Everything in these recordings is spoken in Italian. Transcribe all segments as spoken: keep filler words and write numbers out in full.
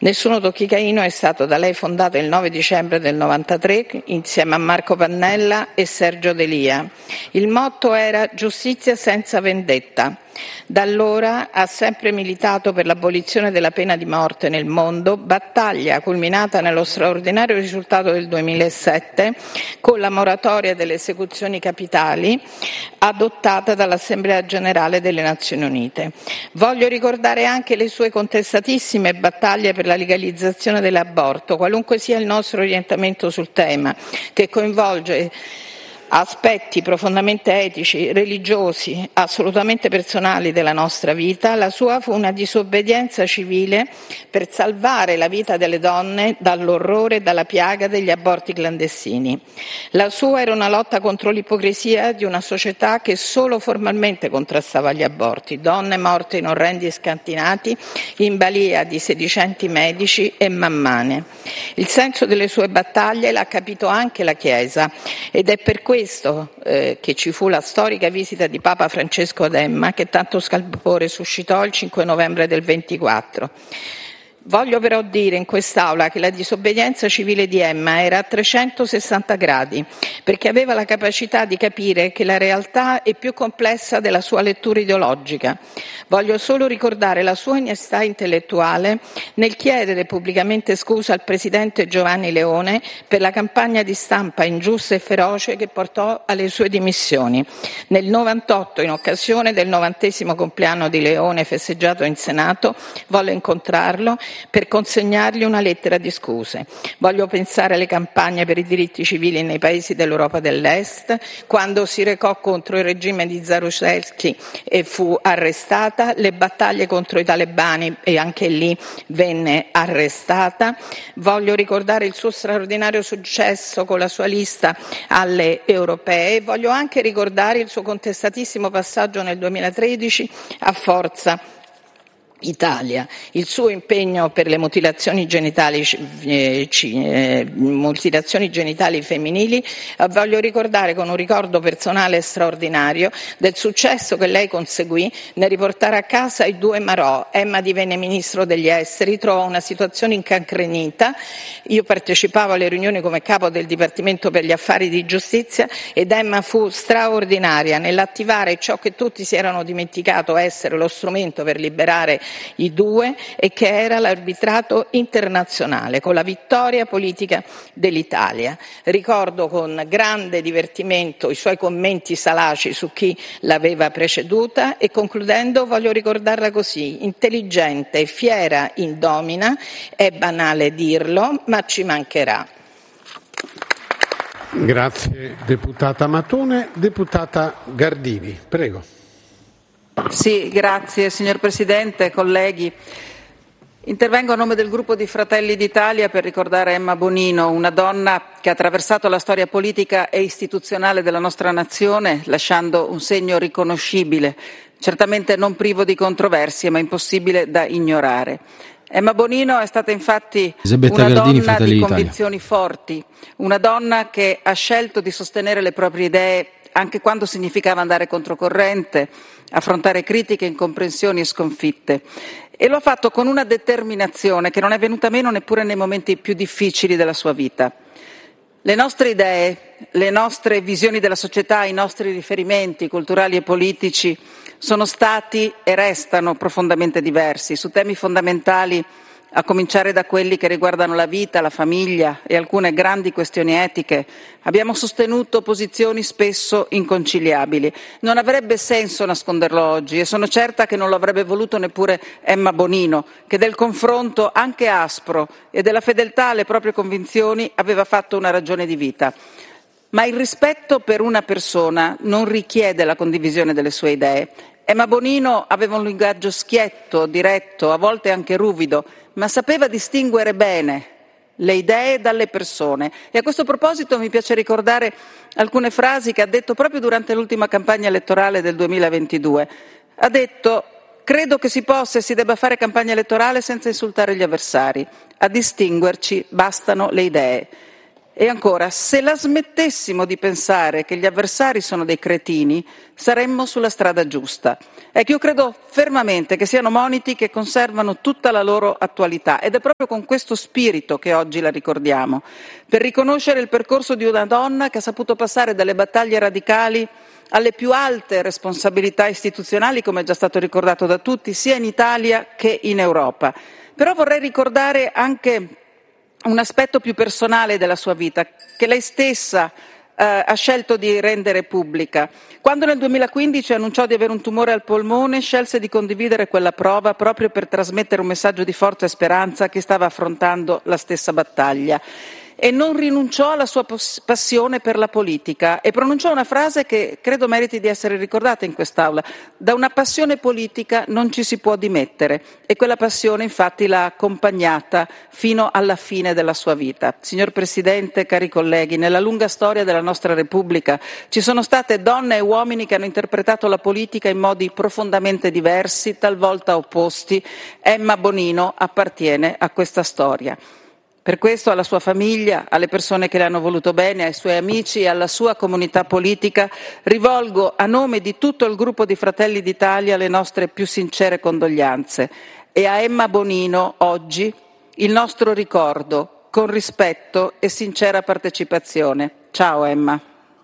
Nessuno Tocchi Caino è stato da lei fondato il nove dicembre del novantatré insieme a Marco Pannella e Sergio D'Elia. Il motto era giustizia senza vendetta. Da allora ha sempre militato per l'abolizione della pena di morte nel mondo, battaglia culminata nello straordinario risultato del duemilasette con la moratoria delle esecuzioni capitali adottata dall'Assemblea Generale delle Nazioni Unite. Voglio ricordare anche le sue contestatissime battaglie per la legalizzazione dell'aborto, qualunque sia il nostro orientamento sul tema, che coinvolge aspetti profondamente etici, religiosi, assolutamente personali della nostra vita. La sua fu una disobbedienza civile per salvare la vita delle donne dall'orrore e dalla piaga degli aborti clandestini. La sua era una lotta contro l'ipocrisia di una società che solo formalmente contrastava gli aborti, donne morte in orrendi scantinati, in balia di sedicenti medici e mammane. Il senso delle sue battaglie l'ha capito anche la Chiesa ed è per questo questo eh, che ci fu la storica visita di Papa Francesco ad Emma, che tanto scalpore suscitò il cinque novembre del ventiquattro. Voglio però dire in quest'Aula che la disobbedienza civile di Emma era a trecentosessanta gradi, perché aveva la capacità di capire che la realtà è più complessa della sua lettura ideologica. Voglio solo ricordare la sua onestà intellettuale nel chiedere pubblicamente scusa al presidente Giovanni Leone per la campagna di stampa ingiusta e feroce che portò alle sue dimissioni. Nel novantotto, in occasione del novantesimo compleanno di Leone festeggiato in Senato, volle incontrarlo per consegnargli una lettera di scuse. Voglio pensare alle campagne per i diritti civili nei paesi dell'Europa dell'Est, quando si recò contro il regime di Jaruzelski e fu arrestata, le battaglie contro i talebani e anche lì venne arrestata. Voglio ricordare il suo straordinario successo con la sua lista alle europee. Voglio anche ricordare il suo contestatissimo passaggio nel duemilatredici a Forza Italia, il suo impegno per le mutilazioni genitali, eh, eh, mutilazioni genitali femminili. Eh, voglio ricordare con un ricordo personale straordinario del successo che lei conseguì nel riportare a casa i due Marò. Emma divenne ministro degli esteri, trovò una situazione incancrenita. Io partecipavo alle riunioni come capo del Dipartimento per gli Affari di Giustizia ed Emma fu straordinaria nell'attivare ciò che tutti si erano dimenticato essere lo strumento per liberare i due e che era l'arbitrato internazionale con la vittoria politica dell'Italia. Ricordo con grande divertimento i suoi commenti salaci su chi l'aveva preceduta e concludendo voglio ricordarla così: intelligente, fiera, indomina, è banale dirlo, ma ci mancherà. Grazie deputata Matone. Deputata Gardini, prego. Sì, grazie signor Presidente, colleghi. Intervengo a nome del gruppo di Fratelli d'Italia per ricordare Emma Bonino, una donna che ha attraversato la storia politica e istituzionale della nostra nazione lasciando un segno riconoscibile, certamente non privo di controversie ma impossibile da ignorare. Emma Bonino è stata infatti Elisabetta una Gardini, donna Fratelli di d'Italia. convinzioni forti, una donna che ha scelto di sostenere le proprie idee anche quando significava andare controcorrente, affrontare critiche, incomprensioni e sconfitte. E lo ha fatto con una determinazione che non è venuta meno neppure nei momenti più difficili della sua vita. Le nostre idee, le nostre visioni della società, i nostri riferimenti culturali e politici sono stati e restano profondamente diversi su temi fondamentali, a cominciare da quelli che riguardano la vita, la famiglia e alcune grandi questioni etiche. Abbiamo sostenuto posizioni spesso inconciliabili. Non avrebbe senso nasconderlo oggi e sono certa che non lo avrebbe voluto neppure Emma Bonino, che del confronto anche aspro e della fedeltà alle proprie convinzioni aveva fatto una ragione di vita. Ma il rispetto per una persona non richiede la condivisione delle sue idee. Emma Bonino aveva un linguaggio schietto, diretto, a volte anche ruvido, ma sapeva distinguere bene le idee dalle persone. E a questo proposito mi piace ricordare alcune frasi che ha detto proprio durante l'ultima campagna elettorale del duemilaventidue. Ha detto: credo che si possa e si debba fare campagna elettorale senza insultare gli avversari. A distinguerci bastano le idee. E ancora, se la smettessimo di pensare che gli avversari sono dei cretini, saremmo sulla strada giusta. Ecco, io credo fermamente che siano moniti che conservano tutta la loro attualità ed è proprio con questo spirito che oggi la ricordiamo, per riconoscere il percorso di una donna che ha saputo passare dalle battaglie radicali alle più alte responsabilità istituzionali, come è già stato ricordato da tutti, sia in Italia che in Europa. Però vorrei ricordare anche un aspetto più personale della sua vita, che lei stessa eh, ha scelto di rendere pubblica. Quando nel duemilaquindici annunciò di avere un tumore al polmone, scelse di condividere quella prova proprio per trasmettere un messaggio di forza e speranza a chi stava affrontando la stessa battaglia. E non rinunciò alla sua passione per la politica e pronunciò una frase che credo meriti di essere ricordata in quest'Aula: da una passione politica non ci si può dimettere, e quella passione infatti l'ha accompagnata fino alla fine della sua vita. Signor Presidente, cari colleghi, nella lunga storia della nostra Repubblica ci sono state donne e uomini che hanno interpretato la politica in modi profondamente diversi, talvolta opposti. Emma Bonino appartiene a questa storia. Per questo alla sua famiglia, alle persone che le hanno voluto bene, ai suoi amici e alla sua comunità politica rivolgo a nome di tutto il gruppo di Fratelli d'Italia le nostre più sincere condoglianze e a Emma Bonino oggi il nostro ricordo con rispetto e sincera partecipazione. Ciao Emma.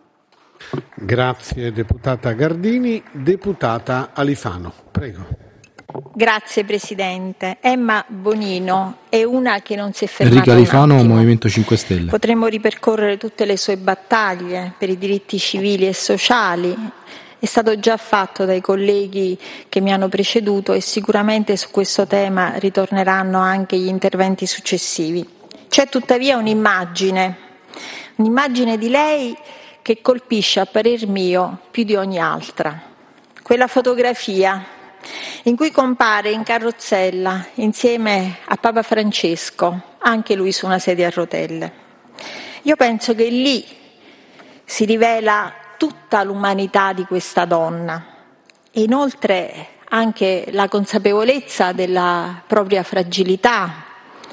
Grazie deputata Gardini. Deputata Alifano, prego. Grazie Presidente. Emma Bonino è una che non si è fermata. Enrico Alifano, Movimento cinque Stelle. Potremmo ripercorrere tutte le sue battaglie per i diritti civili e sociali. È stato già fatto dai colleghi che mi hanno preceduto e sicuramente su questo tema ritorneranno anche gli interventi successivi. C'è tuttavia un'immagine, un'immagine di lei che colpisce a parer mio più di ogni altra. Quella fotografia in cui compare in carrozzella insieme a Papa Francesco, anche lui su una sedia a rotelle. Io penso che lì si rivela tutta l'umanità di questa donna e inoltre anche la consapevolezza della propria fragilità.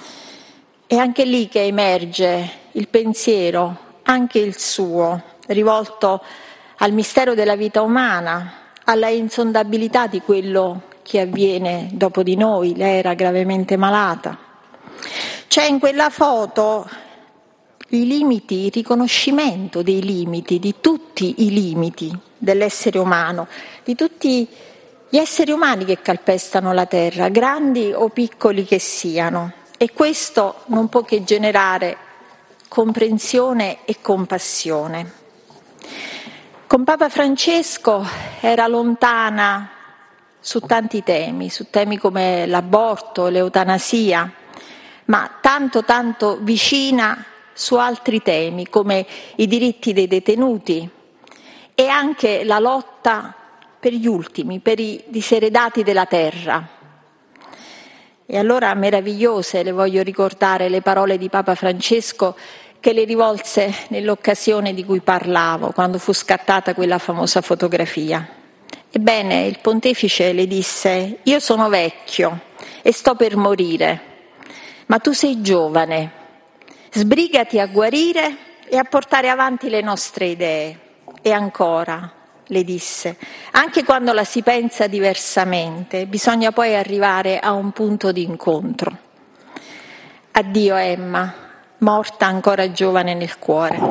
È anche lì che emerge il pensiero, anche il suo, rivolto al mistero della vita umana, alla insondabilità di quello che avviene dopo di noi. Lei era gravemente malata. C'è in quella foto i limiti, il riconoscimento dei limiti, di tutti i limiti dell'essere umano, di tutti gli esseri umani che calpestano la terra, grandi o piccoli che siano. E questo non può che generare comprensione e compassione. Con Papa Francesco era lontana su tanti temi, su temi come l'aborto, l'eutanasia, ma tanto tanto vicina su altri temi come i diritti dei detenuti e anche la lotta per gli ultimi, per i diseredati della terra. E allora meravigliose le voglio ricordare le parole di Papa Francesco che le rivolse nell'occasione di cui parlavo, quando fu scattata quella famosa fotografia. Ebbene, il pontefice le disse: io sono vecchio e sto per morire, ma tu sei giovane, sbrigati a guarire e a portare avanti le nostre idee. E ancora, le disse, anche quando la si pensa diversamente, bisogna poi arrivare a un punto di incontro. Addio Emma, morta ancora giovane nel cuore.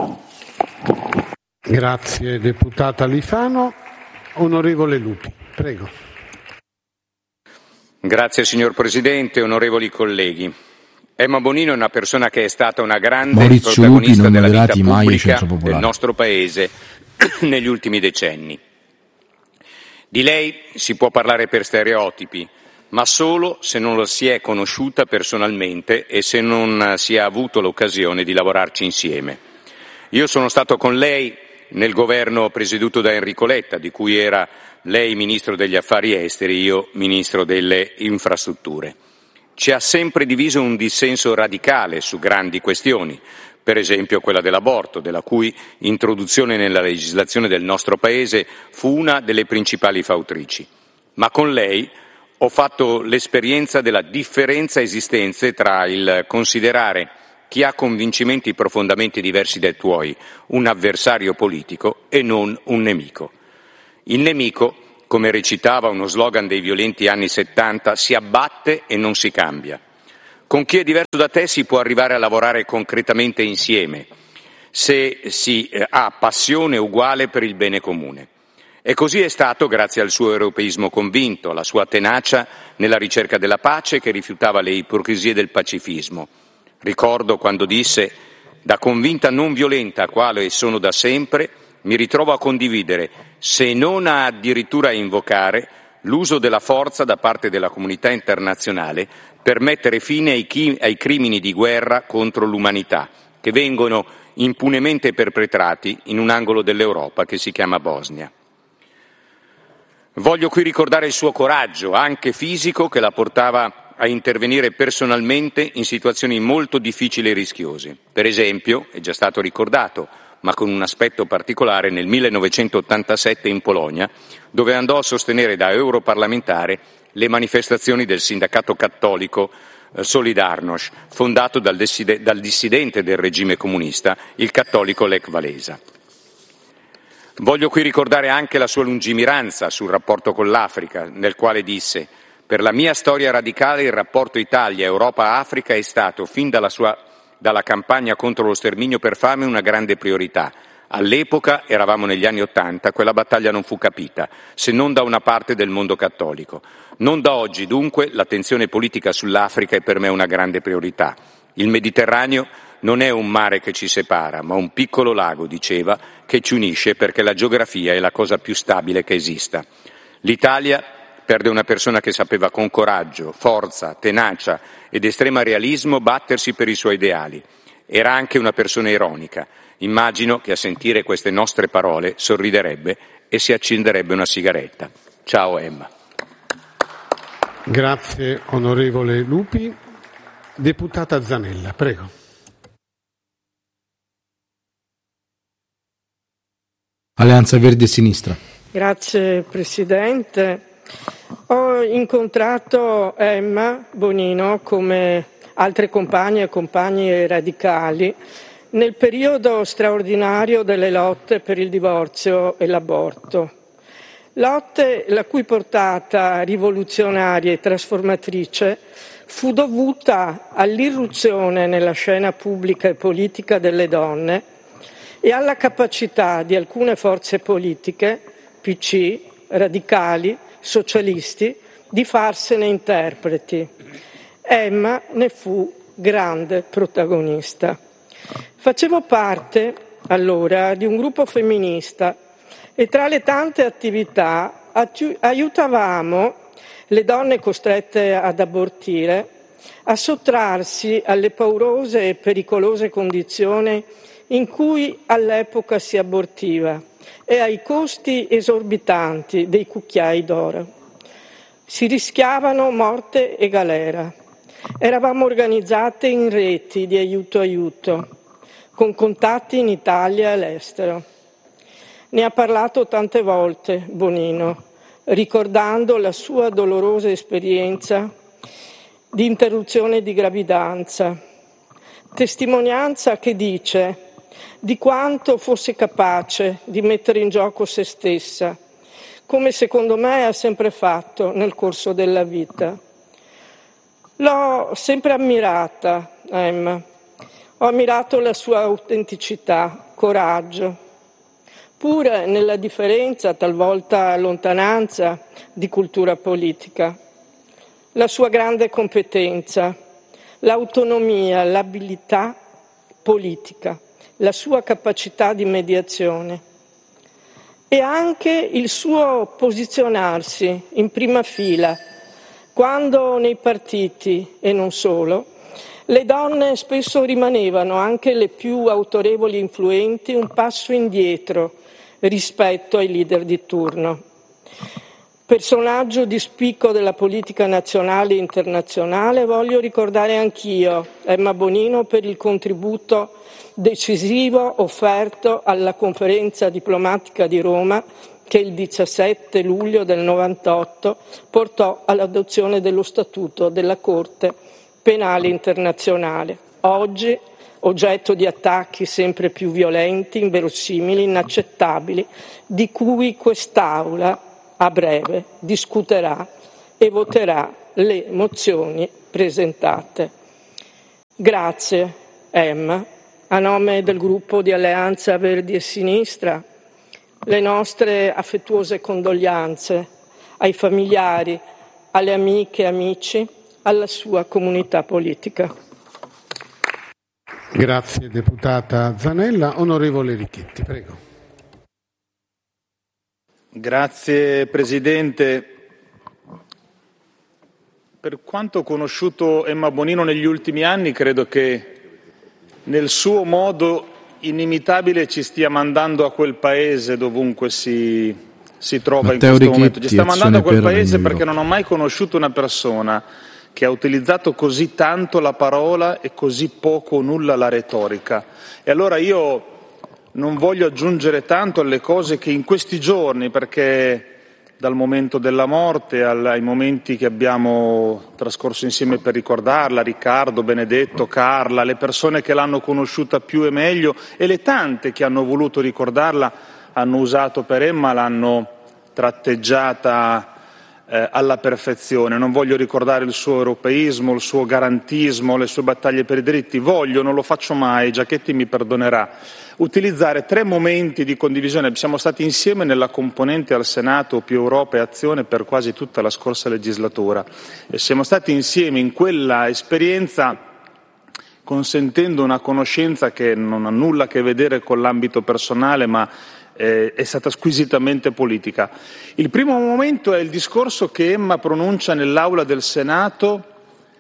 Grazie deputata Alifano. Onorevole Lupi, prego. Grazie signor Presidente, onorevoli colleghi. Emma Bonino è una persona che è stata una grande Maurizio protagonista Lupi, della vita mai pubblica del nostro Paese negli ultimi decenni. Di lei si può parlare per stereotipi, ma solo se non la si è conosciuta personalmente e se non si è avuto l'occasione di lavorarci insieme. Io sono stato con lei nel governo presieduto da Enrico Letta, di cui era lei Ministro degli Affari Esteri, io Ministro delle Infrastrutture. Ci ha sempre diviso un dissenso radicale su grandi questioni, per esempio quella dell'aborto, della cui introduzione nella legislazione del nostro Paese fu una delle principali fautrici. Ma con lei ho fatto l'esperienza della differenza esistente tra il considerare chi ha convincimenti profondamente diversi dai tuoi, un avversario politico e non un nemico. Il nemico, come recitava uno slogan dei violenti anni settanta, si abbatte e non si cambia. Con chi è diverso da te si può arrivare a lavorare concretamente insieme, se si ha passione uguale per il bene comune. E così è stato grazie al suo europeismo convinto, alla sua tenacia nella ricerca della pace che rifiutava le ipocrisie del pacifismo. Ricordo quando disse: da convinta non violenta quale sono da sempre, mi ritrovo a condividere, se non a addirittura a invocare, l'uso della forza da parte della comunità internazionale per mettere fine ai, chi- ai crimini di guerra contro l'umanità, che vengono impunemente perpetrati in un angolo dell'Europa che si chiama Bosnia. Voglio qui ricordare il suo coraggio, anche fisico, che la portava a intervenire personalmente in situazioni molto difficili e rischiose. Per esempio, è già stato ricordato, ma con un aspetto particolare, nel millenovecentottantasette in Polonia, dove andò a sostenere da europarlamentare le manifestazioni del sindacato cattolico eh, Solidarność, fondato dal, disside- dal dissidente del regime comunista, il cattolico Lech Walesa. Voglio qui ricordare anche la sua lungimiranza sul rapporto con l'Africa, nel quale disse: per la mia storia radicale il rapporto Italia-Europa-Africa è stato, fin dalla sua dalla campagna contro lo sterminio per fame, una grande priorità. All'epoca, eravamo negli anni Ottanta, quella battaglia non fu capita, se non da una parte del mondo cattolico. Non da oggi, dunque, l'attenzione politica sull'Africa è per me una grande priorità. Il Mediterraneo non è un mare che ci separa, ma un piccolo lago, diceva, che ci unisce perché la geografia è la cosa più stabile che esista. L'Italia perde una persona che sapeva con coraggio, forza, tenacia ed estrema realismo battersi per i suoi ideali. Era anche una persona ironica. Immagino che a sentire queste nostre parole sorriderebbe e si accenderebbe una sigaretta. Ciao Emma. Grazie onorevole Lupi. Deputata Zanella, prego. Alleanza Verdi e Sinistra. Grazie Presidente. Ho incontrato Emma Bonino, come altre compagne e compagni radicali, nel periodo straordinario delle lotte per il divorzio e l'aborto. Lotte la cui portata rivoluzionaria e trasformatrice fu dovuta all'irruzione nella scena pubblica e politica delle donne e alla capacità di alcune forze politiche, P C, radicali, socialisti, di farsene interpreti. Emma ne fu grande protagonista. Facevo parte allora di un gruppo femminista e tra le tante attività aiutavamo le donne costrette ad abortire a sottrarsi alle paurose e pericolose condizioni in cui all'epoca si abortiva e ai costi esorbitanti dei cucchiai d'oro. Si rischiavano morte e galera. Eravamo organizzate in reti di aiuto-aiuto, con contatti in Italia e all'estero. Ne ha parlato tante volte Bonino, ricordando la sua dolorosa esperienza di interruzione di gravidanza, testimonianza che dice di quanto fosse capace di mettere in gioco se stessa, come secondo me ha sempre fatto nel corso della vita. L'ho sempre ammirata, Emma. Ho ammirato la sua autenticità, coraggio, pure nella differenza, talvolta lontananza, di cultura politica. La sua grande competenza, l'autonomia, l'abilità politica, la sua capacità di mediazione e anche il suo posizionarsi in prima fila quando nei partiti, e non solo, le donne spesso rimanevano, anche le più autorevoli e influenti, un passo indietro rispetto ai leader di turno. Personaggio di spicco della politica nazionale e internazionale, voglio ricordare anch'io Emma Bonino per il contributo decisivo offerto alla conferenza diplomatica di Roma che il diciassette luglio del novantotto portò all'adozione dello Statuto della Corte Penale Internazionale. Oggi oggetto di attacchi sempre più violenti, inverosimili, inaccettabili, di cui quest'Aula a breve discuterà e voterà le mozioni presentate. Grazie Emma, a nome del gruppo di Alleanza Verdi e Sinistra, le nostre affettuose condoglianze ai familiari, alle amiche e amici, alla sua comunità politica. Grazie deputata Zanella. Onorevole Richetti, prego. Grazie Presidente. Per quanto ho conosciuto Emma Bonino negli ultimi anni, credo che nel suo modo inimitabile ci stia mandando a quel paese dovunque si, si trova Matteo in questo Richetti, momento. Ci sta mandando a quel per paese perché Europa. non ho mai conosciuto una persona che ha utilizzato così tanto la parola e così poco o nulla la retorica. E allora io non voglio aggiungere tanto alle cose che in questi giorni, perché dal momento della morte ai momenti che abbiamo trascorso insieme per ricordarla, Riccardo, Benedetto, Carla, le persone che l'hanno conosciuta più e meglio e le tante che hanno voluto ricordarla, hanno usato per Emma, l'hanno tratteggiata eh, alla perfezione. Non voglio ricordare il suo europeismo, il suo garantismo, le sue battaglie per i diritti. Voglio, non lo faccio mai, Giachetti mi perdonerà, utilizzare tre momenti di condivisione. Siamo stati insieme nella componente al Senato Più Europa e Azione per quasi tutta la scorsa legislatura e siamo stati insieme in quella esperienza consentendo una conoscenza che non ha nulla a che vedere con l'ambito personale, ma eh, è stata squisitamente politica. Il primo momento è il discorso che Emma pronuncia nell'aula del Senato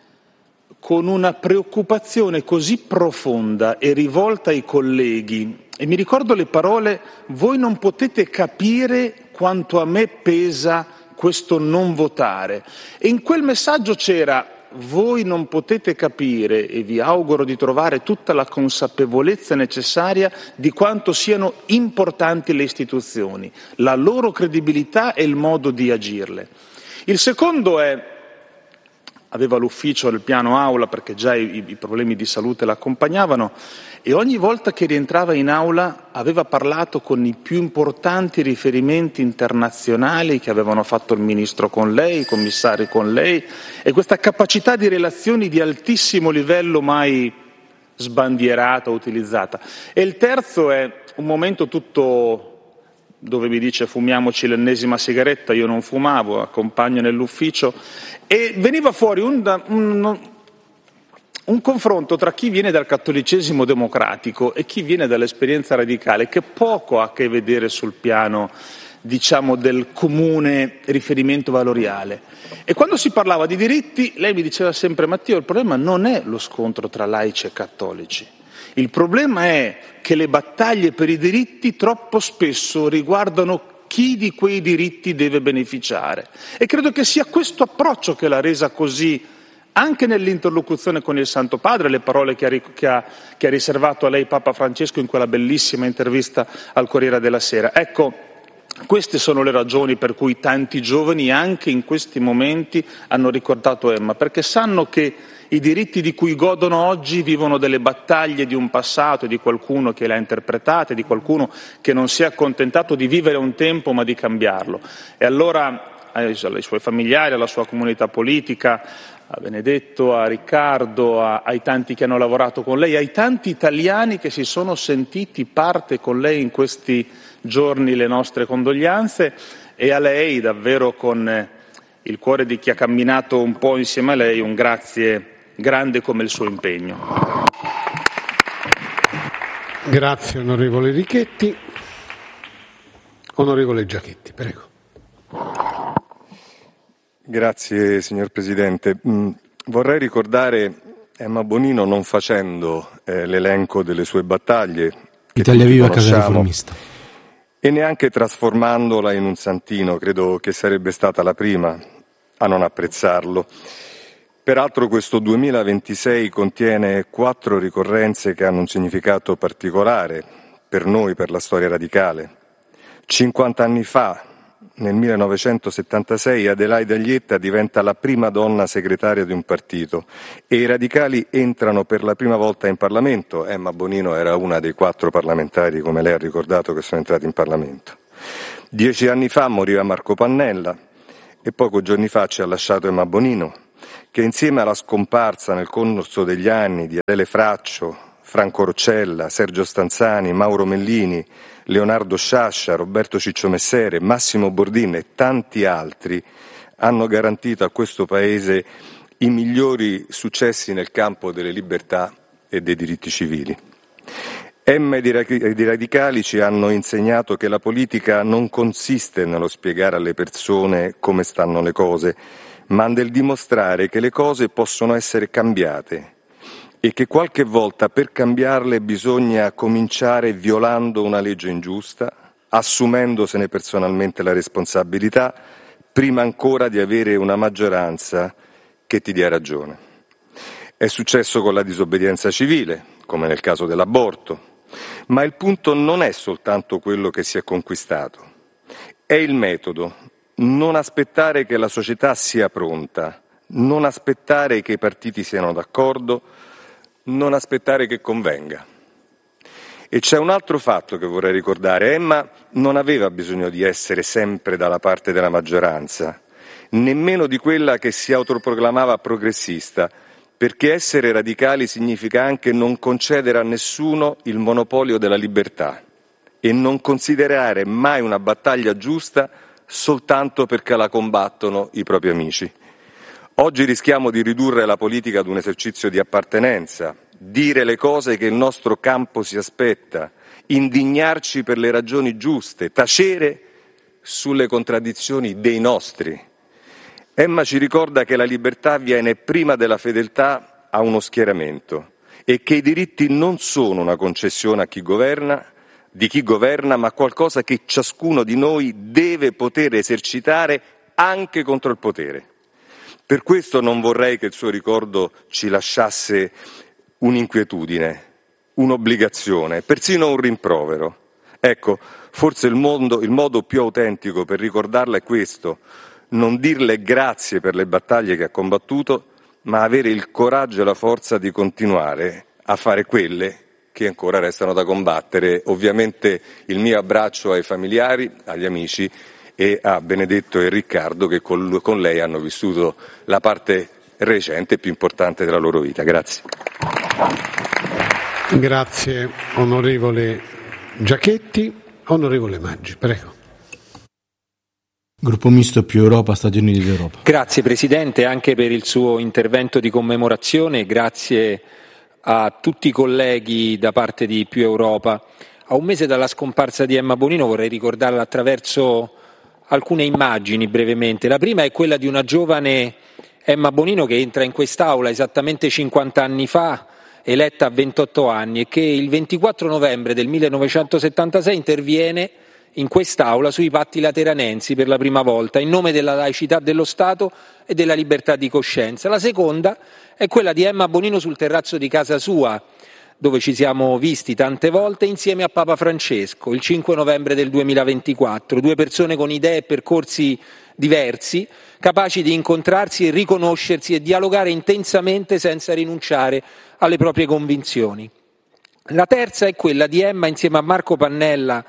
con una preoccupazione così profonda e rivolta ai colleghi, e mi ricordo le parole: voi non potete capire quanto a me pesa questo non votare. E in quel messaggio c'era: voi non potete capire, e vi auguro di trovare tutta la consapevolezza necessaria di quanto siano importanti le istituzioni, la loro credibilità e il modo di agirle. Il secondo è: aveva l'ufficio del piano aula perché già i, i problemi di salute l'accompagnavano e ogni volta che rientrava in aula aveva parlato con i più importanti riferimenti internazionali che avevano fatto il ministro con lei, i commissari con lei, e questa capacità di relazioni di altissimo livello mai sbandierata, utilizzata. E il terzo è un momento tutto dove mi dice: fumiamoci l'ennesima sigaretta. Io non fumavo, accompagno nell'ufficio, e veniva fuori un, un, un confronto tra chi viene dal cattolicesimo democratico e chi viene dall'esperienza radicale, che poco ha a che vedere sul piano, diciamo, del comune riferimento valoriale. E quando si parlava di diritti, lei mi diceva sempre: Matteo, il problema non è lo scontro tra laici e cattolici. Il problema è che le battaglie per i diritti troppo spesso riguardano chi di quei diritti deve beneficiare. E credo che sia questo approccio che l'ha resa così, anche nell'interlocuzione con il Santo Padre, le parole che ha, che ha, che ha riservato a lei Papa Francesco in quella bellissima intervista al Corriere della Sera. Ecco, queste sono le ragioni per cui tanti giovani anche in questi momenti hanno ricordato Emma, perché sanno che i diritti di cui godono oggi vivono delle battaglie di un passato, di qualcuno che le ha interpretate, di qualcuno che non si è accontentato di vivere un tempo ma di cambiarlo. E allora ai suoi familiari, alla sua comunità politica, a Benedetto, a Riccardo, a, ai tanti che hanno lavorato con lei, ai tanti italiani che si sono sentiti parte con lei in questi giorni, le nostre condoglianze, e a lei davvero con il cuore di chi ha camminato un po' insieme a lei un grazie grande come il suo impegno. Grazie onorevole Richetti. Onorevole Giachetti, prego. Grazie signor Presidente. Mm, vorrei ricordare Emma Bonino non facendo eh, l'elenco delle sue battaglie, che Italia tutti Viva, Casa conosciamo, Riformista, e neanche trasformandola in un santino. Credo che sarebbe stata la prima a non apprezzarlo. Peraltro questo duemilaventisei contiene quattro ricorrenze che hanno un significato particolare per noi, per la storia radicale. cinquanta anni fa, nel millenovecentosettantasei Adelaide Aglietta diventa la prima donna segretaria di un partito e i radicali entrano per la prima volta in Parlamento. Emma Bonino era una dei quattro parlamentari, come lei ha ricordato, che sono entrati in Parlamento. Dieci anni fa moriva Marco Pannella e pochi giorni fa ci ha lasciato Emma Bonino, che insieme alla scomparsa nel corso degli anni di Adele Fraccio, Franco Roccella, Sergio Stanzani, Mauro Mellini, Leonardo Sciascia, Roberto Ciccio Messere, Massimo Bordin e tanti altri hanno garantito a questo Paese i migliori successi nel campo delle libertà e dei diritti civili. Emma ed i radicali ci hanno insegnato che la politica non consiste nello spiegare alle persone come stanno le cose, ma nel dimostrare che le cose possono essere cambiate e che qualche volta per cambiarle bisogna cominciare violando una legge ingiusta, assumendosene personalmente la responsabilità, prima ancora di avere una maggioranza che ti dia ragione. È successo con la disobbedienza civile, come nel caso dell'aborto, ma il punto non è soltanto quello che si è conquistato, è il metodo, non aspettare che la società sia pronta, non aspettare che i partiti siano d'accordo, non aspettare che convenga. E c'è un altro fatto che vorrei ricordare. Emma non aveva bisogno di essere sempre dalla parte della maggioranza, nemmeno di quella che si autoproclamava progressista, perché essere radicali significa anche non concedere a nessuno il monopolio della libertà e non considerare mai una battaglia giusta soltanto perché la combattono i propri amici. Oggi rischiamo di ridurre la politica ad un esercizio di appartenenza, dire le cose che il nostro campo si aspetta, indignarci per le ragioni giuste, tacere sulle contraddizioni dei nostri. Emma ci ricorda che la libertà viene prima della fedeltà a uno schieramento e che i diritti non sono una concessione a chi governa, di chi governa, ma qualcosa che ciascuno di noi deve poter esercitare anche contro il potere. Per questo non vorrei che il suo ricordo ci lasciasse un'inquietudine, un'obbligazione, persino un rimprovero. Ecco, forse il, mondo, il modo più autentico per ricordarla è questo: non dirle grazie per le battaglie che ha combattuto, ma avere il coraggio e la forza di continuare a fare quelle che ancora restano da combattere. Ovviamente il mio abbraccio ai familiari, agli amici e a Benedetto e Riccardo che con, con lei hanno vissuto la parte recente e più importante della loro vita. Grazie. Grazie onorevole Giachetti. Onorevole Maggi, prego. Gruppo misto più Europa, Stati Uniti d'Europa. Grazie Presidente anche per il suo intervento di commemorazione, grazie a tutti i colleghi da parte di Più Europa. A un mese dalla scomparsa di Emma Bonino vorrei ricordarla attraverso alcune immagini brevemente. La prima è quella di una giovane Emma Bonino che entra in quest'Aula esattamente cinquanta anni fa, eletta a ventotto anni, e che il ventiquattro novembre del millenovecentosettantasei interviene in quest'Aula sui patti lateranensi per la prima volta, in nome della laicità dello Stato e della libertà di coscienza. La seconda è quella di Emma Bonino sul terrazzo di casa sua, dove ci siamo visti tante volte insieme a Papa Francesco, il cinque novembre del duemilaventiquattro, due persone con idee e percorsi diversi, capaci di incontrarsi e riconoscersi e dialogare intensamente senza rinunciare alle proprie convinzioni. La terza è quella di Emma insieme a Marco Pannella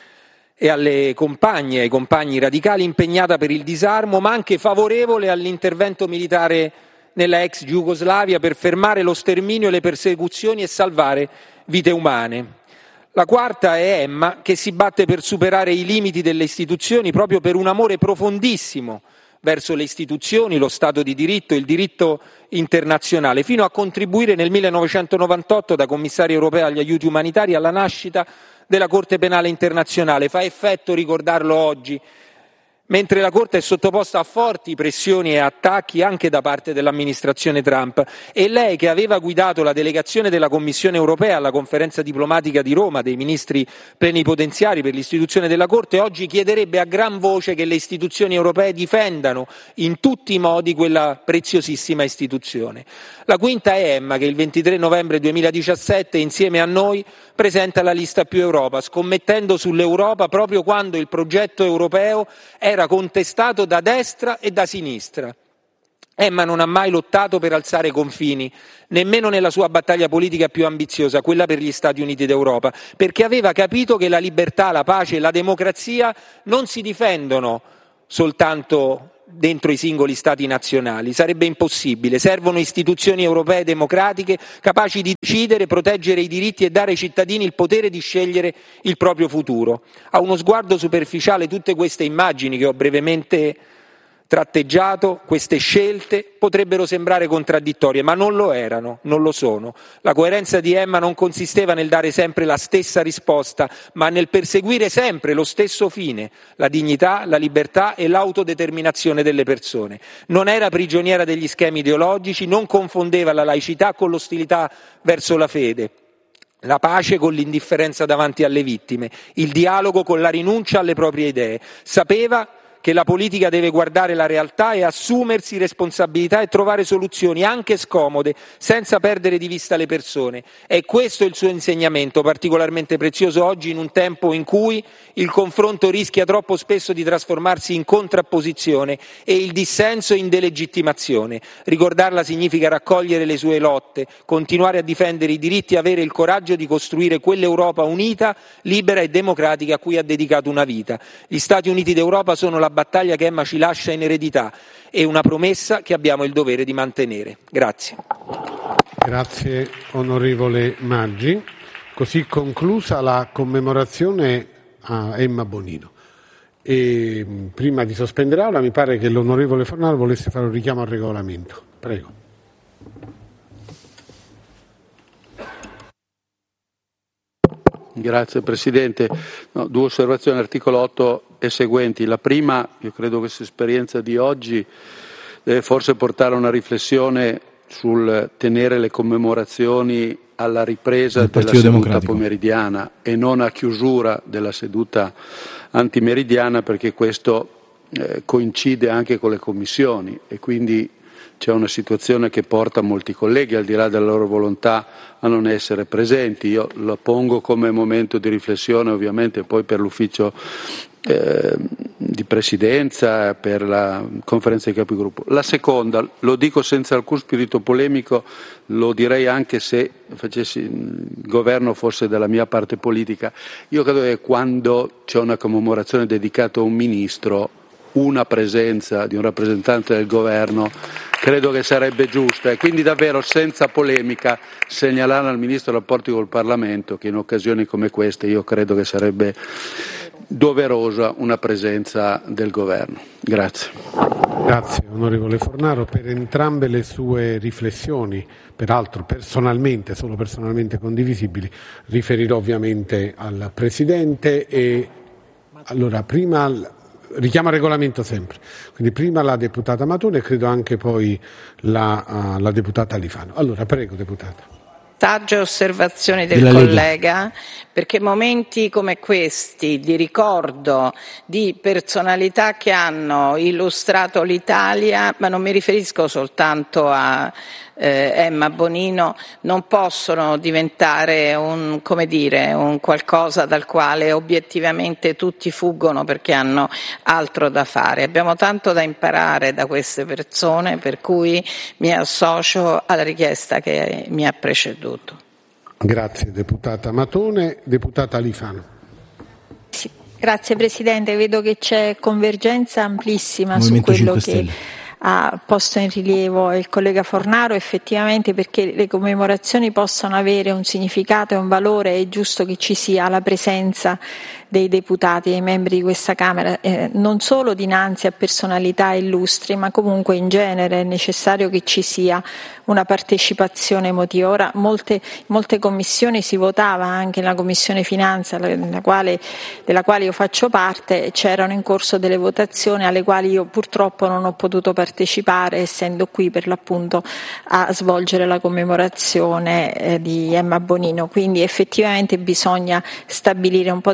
e alle compagne e ai compagni radicali, impegnata per il disarmo, ma anche favorevole all'intervento militare nella ex Jugoslavia per fermare lo sterminio e le persecuzioni e salvare vite umane. La quarta è Emma, che si batte per superare i limiti delle istituzioni proprio per un amore profondissimo verso le istituzioni, lo Stato di diritto, il diritto internazionale, fino a contribuire nel millenovecentonovantotto da commissaria europea agli aiuti umanitari alla nascita della Corte Penale Internazionale. Fa effetto ricordarlo oggi, mentre la Corte è sottoposta a forti pressioni e attacchi anche da parte dell'amministrazione Trump, e lei, che aveva guidato la delegazione della Commissione europea alla conferenza diplomatica di Roma dei ministri plenipotenziari per l'istituzione della Corte, oggi chiederebbe a gran voce che le istituzioni europee difendano in tutti i modi quella preziosissima istituzione. La quinta è Emma, che il ventitré novembre duemiladiciassette insieme a noi presenta la lista Più Europa, scommettendo sull'Europa proprio quando il progetto europeo era era contestato da destra e da sinistra. Emma non ha mai lottato per alzare i confini, nemmeno nella sua battaglia politica più ambiziosa, quella per gli Stati Uniti d'Europa, perché aveva capito che la libertà, la pace e la democrazia non si difendono soltanto dentro i singoli Stati nazionali, sarebbe impossibile, servono istituzioni europee democratiche capaci di decidere, proteggere i diritti e dare ai cittadini il potere di scegliere il proprio futuro. A uno sguardo superficiale tutte queste immagini che ho brevemente tratteggiato, queste scelte potrebbero sembrare contraddittorie, ma non lo erano, non lo sono. La coerenza di Emma non consisteva nel dare sempre la stessa risposta, ma nel perseguire sempre lo stesso fine, la dignità, la libertà e l'autodeterminazione delle persone. Non era prigioniera degli schemi ideologici, non confondeva la laicità con l'ostilità verso la fede, la pace con l'indifferenza davanti alle vittime, il dialogo con la rinuncia alle proprie idee. Sapeva che la politica deve guardare la realtà e assumersi responsabilità e trovare soluzioni anche scomode, senza perdere di vista le persone. È questo il suo insegnamento, particolarmente prezioso oggi in un tempo in cui il confronto rischia troppo spesso di trasformarsi in contrapposizione e il dissenso in delegittimazione. Ricordarla significa raccogliere le sue lotte, continuare a difendere i diritti e avere il coraggio di costruire quell'Europa unita, libera e democratica a cui ha dedicato una vita. Gli Stati Uniti d'Europa sono la battaglia che Emma ci lascia in eredità e una promessa che abbiamo il dovere di mantenere. Grazie. Grazie onorevole Maggi. Così conclusa la commemorazione a Emma Bonino. E prima di sospendere l'aula mi pare che l'onorevole Fornaro volesse fare un richiamo al regolamento. Prego. Grazie Presidente. No, due osservazioni all'articolo otto e seguenti. La prima, io credo che questa esperienza di oggi deve forse portare a una riflessione sul tenere le commemorazioni alla ripresa della seduta pomeridiana e non a chiusura della seduta antimeridiana, perché questo eh, coincide anche con le commissioni e quindi c'è una situazione che porta molti colleghi, al di là della loro volontà, a non essere presenti. Io lo pongo come momento di riflessione, ovviamente poi per l'ufficio eh, di presidenza, per la conferenza dei capigruppo. La seconda, lo dico senza alcun spirito polemico, lo direi anche se facessi il governo fosse della mia parte politica. Io credo che quando c'è una commemorazione dedicata a un ministro, una presenza di un rappresentante del governo credo che sarebbe giusta, e quindi davvero senza polemica segnalare al Ministro dei rapporti col Parlamento che in occasioni come queste io credo che sarebbe doverosa una presenza del governo. Grazie. Grazie onorevole Fornaro per entrambe le sue riflessioni, peraltro personalmente, solo personalmente condivisibili. Riferirò ovviamente al Presidente e allora prima richiama il regolamento sempre, quindi prima la deputata Matone e credo anche poi la, uh, la deputata Alifano. Allora prego deputata. Sagge osservazioni del collega, perché momenti come questi di ricordo di personalità che hanno illustrato l'Italia, ma non mi riferisco soltanto a eh, Emma Bonino, non possono diventare un, come dire, un qualcosa dal quale obiettivamente tutti fuggono perché hanno altro da fare. Abbiamo tanto da imparare da queste persone, per cui mi associo alla richiesta che mi ha preceduto. Grazie deputata Matone. Deputata Alifano. Sì, grazie Presidente, vedo che c'è convergenza amplissima su quello che ha posto in rilievo il collega Fornaro. Effettivamente, perché le commemorazioni possano avere un significato e un valore è giusto che ci sia la presenza dei deputati e dei membri di questa Camera, eh, non solo dinanzi a personalità illustri, ma comunque in genere è necessario che ci sia una partecipazione emotiva. Ora, molte, molte commissioni si votava, anche nella Commissione Finanza, nella quale, della quale io faccio parte, c'erano in corso delle votazioni alle quali io purtroppo non ho potuto partecipare, essendo qui per l'appunto a svolgere la commemorazione eh, di Emma Bonino. Quindi effettivamente bisogna stabilire un po' diversamente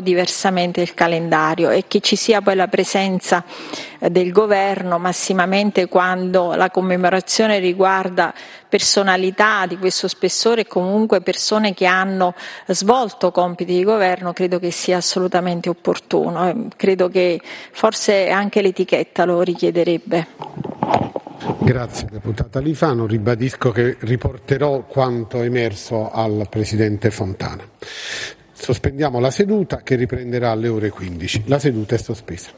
diversamente il calendario e che ci sia poi la presenza del governo massimamente quando la commemorazione riguarda personalità di questo spessore e comunque persone che hanno svolto compiti di governo, credo che sia assolutamente opportuno. Credo che forse anche l'etichetta lo richiederebbe. Grazie deputata Alifano, ribadisco che riporterò quanto emerso al Presidente Fontana. Sospendiamo la seduta che riprenderà alle ore quindici. La seduta è sospesa.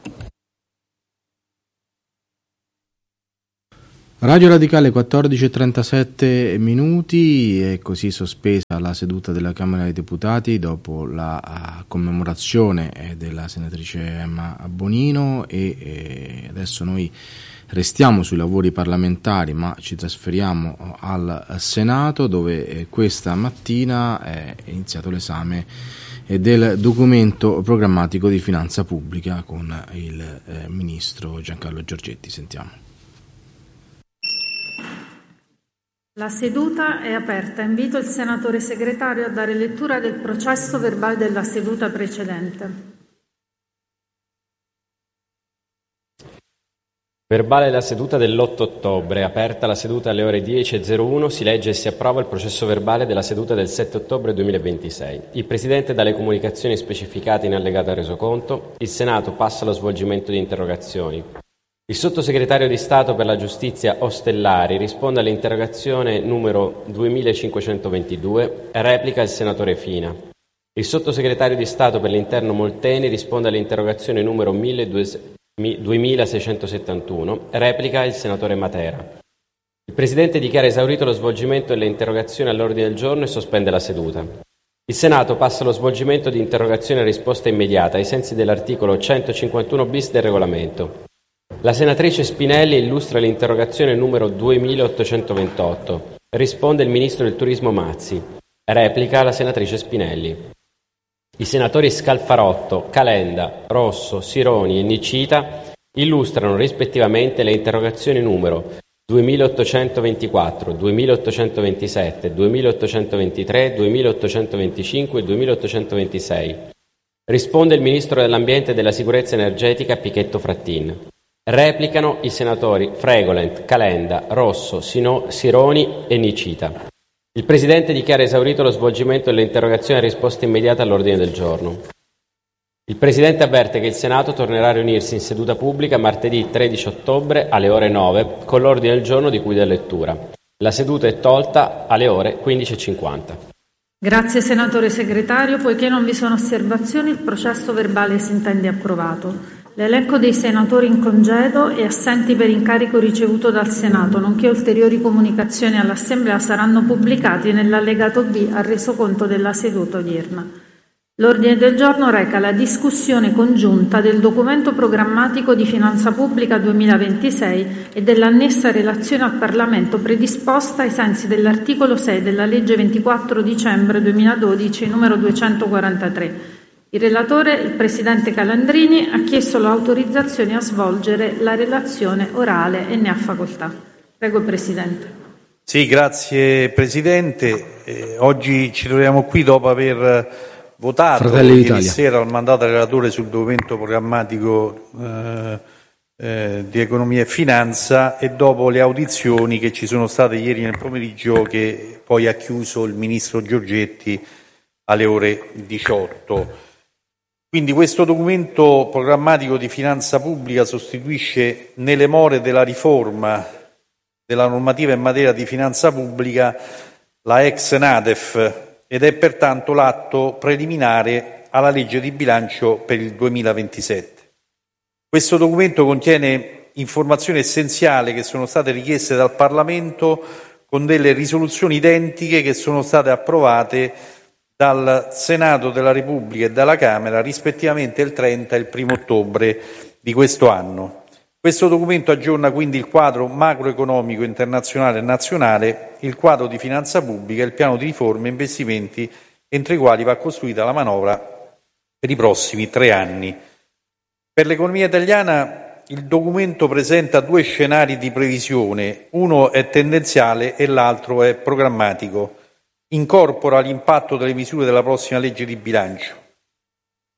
Radio Radicale quattordici e trentasette minuti, è così sospesa la seduta della Camera dei Deputati dopo la commemorazione della senatrice Emma Bonino e adesso noi restiamo sui lavori parlamentari, ma ci trasferiamo al Senato, dove questa mattina è iniziato l'esame del documento programmatico di finanza pubblica con il ministro Giancarlo Giorgetti. Sentiamo. La seduta è aperta. Invito il senatore segretario a dare lettura del processo verbale della seduta precedente. Verbale della seduta dell'otto ottobre, aperta la seduta alle ore dieci e zero uno, si legge e si approva il processo verbale della seduta del sette ottobre duemilaventisei. Il Presidente dà le comunicazioni specificate in allegato al resoconto. Il Senato passa allo svolgimento di interrogazioni. Il Sottosegretario di Stato per la Giustizia Ostellari risponde all'interrogazione numero duemilacinquecentoventidue e replica il Senatore Fina. Il Sottosegretario di Stato per l'Interno Molteni risponde all'interrogazione numero duemilaseicentosettantuno, replica il Senatore Matera. Il Presidente dichiara esaurito lo svolgimento delle interrogazioni all'ordine del giorno e sospende la seduta. Il Senato passa allo svolgimento di interrogazioni a risposta immediata ai sensi dell'articolo centocinquantuno bis del Regolamento. La senatrice Spinelli illustra l'interrogazione numero duemilaottocentoventotto. Risponde il Ministro del Turismo Mazzi. Replica la senatrice Spinelli. I senatori Scalfarotto, Calenda, Rosso, Sironi e Nicita illustrano rispettivamente le interrogazioni numero duemilaottocentoventiquattro, duemilaottocentoventisette, duemilaottocentoventitré, duemilaottocentoventicinque e duemilaottocentoventisei. Risponde il Ministro dell'Ambiente e della Sicurezza Energetica Pichetto Frattin. Replicano i senatori Fregolent, Calenda, Rosso, Sino, Sironi e Nicita. Il Presidente dichiara esaurito lo svolgimento delle interrogazioni a risposta immediata all'ordine del giorno. Il Presidente avverte che il Senato tornerà a riunirsi in seduta pubblica martedì tredici ottobre alle ore nove con l'ordine del giorno di cui dà lettura. La seduta è tolta alle ore quindici e cinquanta. Grazie senatore segretario. Poiché non vi sono osservazioni, il processo verbale si intende approvato. L'elenco dei senatori in congedo e assenti per incarico ricevuto dal Senato, nonché ulteriori comunicazioni all'Assemblea saranno pubblicati nell'allegato B al resoconto della seduta odierna. L'ordine del giorno reca la discussione congiunta del documento programmatico di finanza pubblica duemilaventisei e dell'annessa relazione al Parlamento predisposta ai sensi dell'articolo sei della legge ventiquattro dicembre duemiladodici numero duecentoquarantatré. Il relatore, il Presidente Calandrini, ha chiesto l'autorizzazione a svolgere la relazione orale e ne ha facoltà. Prego, Presidente. Sì, grazie Presidente. Eh, oggi ci troviamo qui dopo aver votato ieri sera il mandato al relatore sul documento programmatico eh, eh, di economia e finanza e dopo le audizioni che ci sono state ieri nel pomeriggio che poi ha chiuso il Ministro Giorgetti alle ore diciotto. Quindi questo documento programmatico di finanza pubblica sostituisce nelle more della riforma della normativa in materia di finanza pubblica la ex NADEF ed è pertanto l'atto preliminare alla legge di bilancio per il duemilaventisette. Questo documento contiene informazioni essenziali che sono state richieste dal Parlamento con delle risoluzioni identiche che sono state approvate dal Senato della Repubblica e dalla Camera rispettivamente il trenta e il primo ottobre di questo anno. Questo documento aggiorna quindi il quadro macroeconomico internazionale e nazionale, il quadro di finanza pubblica e il piano di riforme e investimenti entro i quali va costruita la manovra per i prossimi tre anni. Per l'economia italiana il documento presenta due scenari di previsione, uno è tendenziale e l'altro è programmatico. Incorpora l'impatto delle misure della prossima legge di bilancio.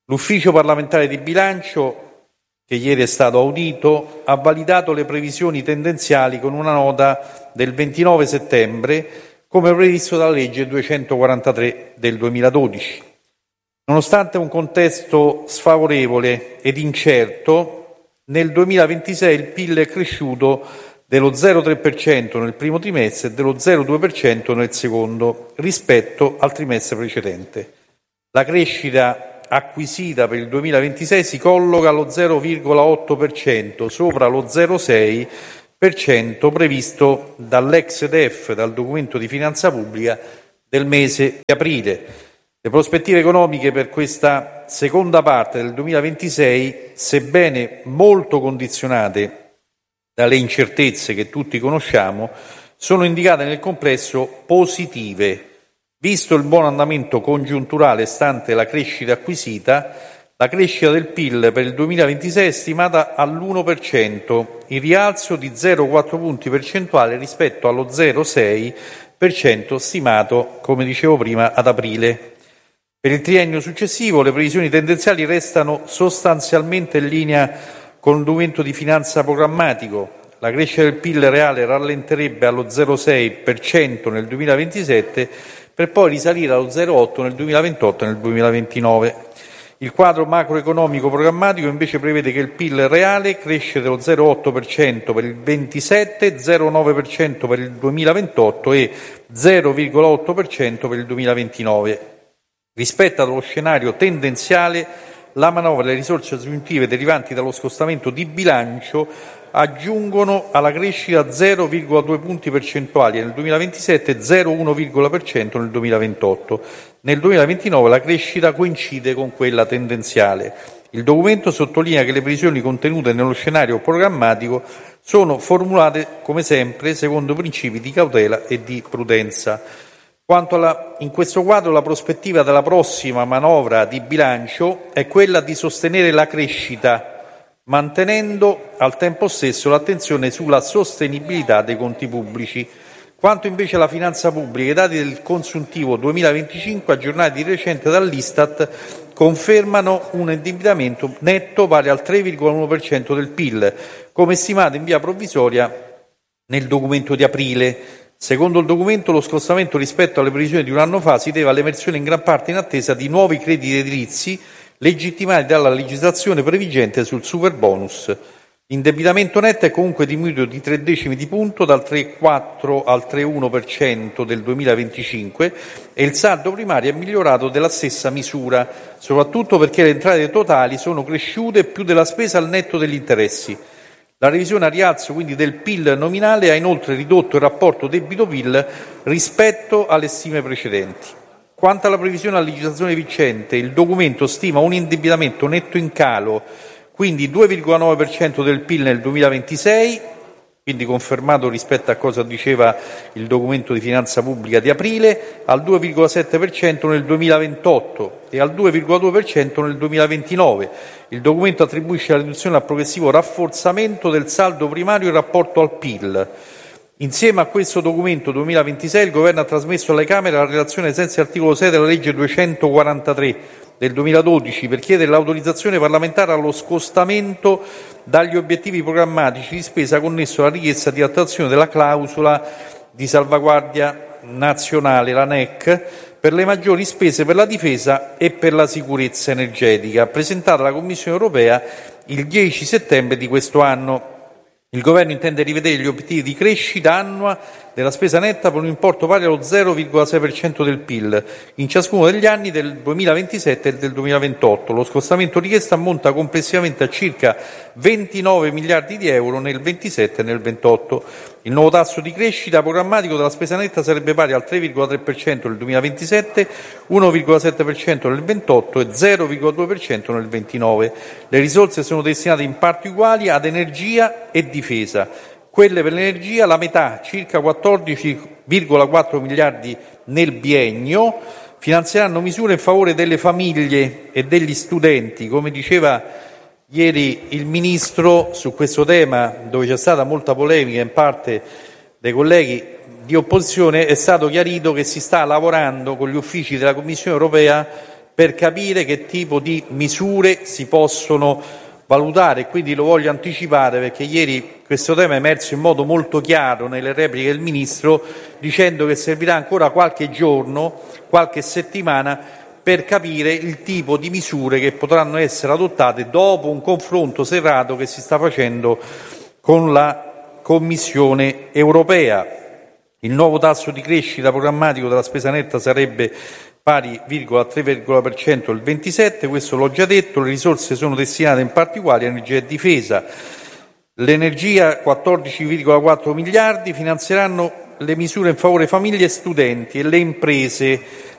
L'Ufficio parlamentare di bilancio, che ieri è stato audito, ha validato le previsioni tendenziali con una nota del ventinove settembre, come previsto dalla legge duecentoquarantatré del duemiladodici. Nonostante un contesto sfavorevole ed incerto, nel duemilaventisei il P I L è cresciuto dello zero virgola tre per cento nel primo trimestre e dello zero virgola due per cento nel secondo rispetto al trimestre precedente. La crescita acquisita per il duemilaventisei si colloca allo zero virgola otto per cento, sopra lo zero virgola sei per cento previsto dall'ex D E F, dal documento di finanza pubblica del mese di aprile. Le prospettive economiche per questa seconda parte del duemilaventisei, sebbene molto condizionate dalle incertezze che tutti conosciamo, sono indicate nel complesso positive. Visto il buon andamento congiunturale stante la crescita acquisita, la crescita del P I L per il duemilaventisei è stimata all'uno per cento, in rialzo di zero virgola quattro punti percentuali rispetto allo zero virgola sei per cento stimato, come dicevo prima, ad aprile. Per il triennio successivo le previsioni tendenziali restano sostanzialmente in linea con il documento di finanza programmatico. La crescita del P I L reale rallenterebbe allo zero virgola sei per cento nel duemilaventisette per poi risalire allo zero virgola otto per cento nel duemilaventotto e nel duemilaventinove. Il quadro macroeconomico programmatico invece prevede che il P I L reale cresce dello zero virgola otto per cento per il duemilaventisette, zero virgola nove per cento per il duemilaventotto e zero virgola otto per cento per il duemilaventinove. Rispetto allo scenario tendenziale, la manovra e le risorse aggiuntive derivanti dallo scostamento di bilancio aggiungono alla crescita zero virgola due punti percentuali nel duemilaventisette e zero virgola uno per cento nel duemilaventotto. Nel duemilaventinove la crescita coincide con quella tendenziale. Il documento sottolinea che le previsioni contenute nello scenario programmatico sono formulate, come sempre, secondo principi di cautela e di prudenza. Quanto alla, in questo quadro la prospettiva della prossima manovra di bilancio è quella di sostenere la crescita, mantenendo al tempo stesso l'attenzione sulla sostenibilità dei conti pubblici. Quanto invece alla finanza pubblica, i dati del consuntivo duemilaventicinque aggiornati di recente dall'Istat confermano un indebitamento netto pari al tre virgola uno per cento del P I L, come stimato in via provvisoria nel documento di aprile. Secondo il documento, lo scostamento rispetto alle previsioni di un anno fa si deve all'emersione in gran parte in attesa di nuovi crediti edilizi legittimati dalla legislazione previgente sul superbonus. L'indebitamento netto è comunque diminuito di tre decimi di punto, dal tre virgola quattro al tre virgola uno per cento del duemilaventicinque, e il saldo primario è migliorato della stessa misura, soprattutto perché le entrate totali sono cresciute più della spesa al netto degli interessi. La revisione a rialzo quindi del P I L nominale ha inoltre ridotto il rapporto debito-P I L rispetto alle stime precedenti. Quanto alla previsione a legislazione vigente, il documento stima un indebitamento netto in calo, quindi due virgola nove per cento del P I L nel duemilaventisei, quindi confermato rispetto a cosa diceva il documento di finanza pubblica di aprile, al due virgola sette per cento nel duemilaventotto e al due virgola due per cento nel duemilaventinove. Il documento attribuisce la riduzione al progressivo rafforzamento del saldo primario in rapporto al P I L. Insieme a questo documento duemilaventisei il Governo ha trasmesso alle Camere la relazione ai sensi dell'articolo sei della legge duecentoquarantatré del duemiladodici per chiedere l'autorizzazione parlamentare allo scostamento dagli obiettivi programmatici di spesa connesso alla richiesta di attuazione della clausola di salvaguardia nazionale, la N E C, per le maggiori spese per la difesa e per la sicurezza energetica, presentata alla Commissione europea il dieci settembre di questo anno. Il Governo intende rivedere gli obiettivi di crescita annua della spesa netta per un importo pari allo zero virgola sei per cento del P I L in ciascuno degli anni del duemilaventisette e del duemilaventotto. Lo scostamento richiesto ammonta complessivamente a circa ventinove miliardi di euro nel ventisette e nel ventotto. Il nuovo tasso di crescita programmatico della spesa netta sarebbe pari al tre virgola tre per cento nel duemilaventisette, uno virgola sette per cento nel ventotto e zero virgola due per cento nel ventinove. Le risorse sono destinate in parti uguali ad energia e difesa. Quelle per l'energia, la metà, circa quattordici virgola quattro miliardi nel biennio, finanzieranno misure in favore delle famiglie e degli studenti. Come diceva ieri il Ministro su questo tema, dove c'è stata molta polemica in parte dei colleghi di opposizione, è stato chiarito che si sta lavorando con gli uffici della Commissione europea per capire che tipo di misure si possono valutare. Quindi lo voglio anticipare, perché ieri questo tema è emerso in modo molto chiaro nelle repliche del Ministro, dicendo che servirà ancora qualche giorno, qualche settimana, per capire il tipo di misure che potranno essere adottate dopo un confronto serrato che si sta facendo con la Commissione europea. Il nuovo tasso di crescita programmatico della spesa netta sarebbe pari al tre per cento del ventisette, questo l'ho già detto. Le risorse sono destinate in parti uguali a energia e difesa. L'energia quattordici virgola quattro miliardi, finanzieranno le misure in favore famiglie e studenti e le imprese